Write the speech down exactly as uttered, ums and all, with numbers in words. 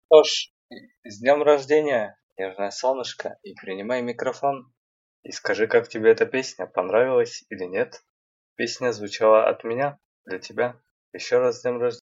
Что ж, с днем рождения, нежное солнышко, и принимай микрофон. И скажи, как тебе эта песня, понравилась или нет? Песня звучала от меня для тебя. Еще раз с днем рождения.